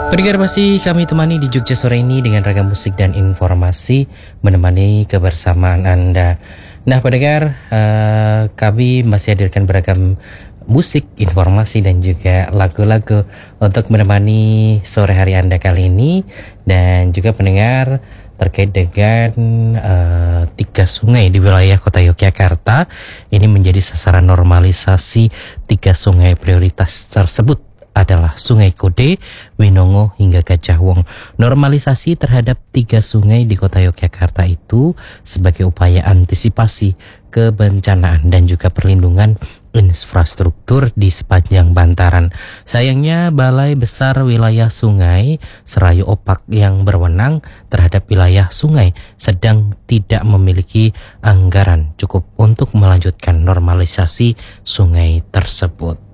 Pendengar masih kami temani di Jogja sore ini dengan ragam musik dan informasi menemani kebersamaan Anda. Nah pendengar, kami masih hadirkan beragam musik, informasi dan juga lagu-lagu untuk menemani sore hari Anda kali ini. Dan juga pendengar terkait dengan tiga sungai di wilayah kota Yogyakarta ini menjadi sasaran normalisasi. Tiga sungai prioritas tersebut adalah Sungai Kode, Winongo hingga Gajah Wong. Normalisasi terhadap tiga sungai di kota Yogyakarta itu sebagai upaya antisipasi kebencanaan dan juga perlindungan infrastruktur di sepanjang bantaran. Sayangnya Balai Besar Wilayah Sungai Serayu Opak yang berwenang terhadap wilayah sungai sedang tidak memiliki anggaran cukup untuk melanjutkan normalisasi sungai tersebut.